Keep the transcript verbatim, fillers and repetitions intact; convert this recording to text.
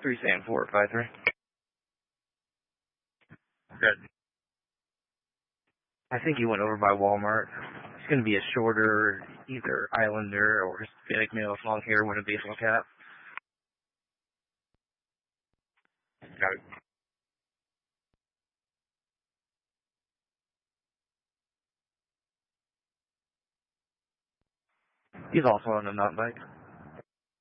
three seven four five three. Good. I think he went over by Walmart. It's going to be a shorter, either Islander or Hispanic male with long hair with a baseball cap. Got it. He's also on a mountain bike.